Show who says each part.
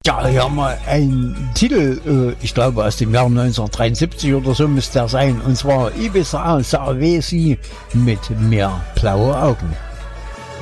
Speaker 1: Ja, hier haben wir einen Titel, ich glaube aus dem Jahr 1973 oder so müsste der sein. Und zwar Ibiza Savesi mit Mehr blaue Augen.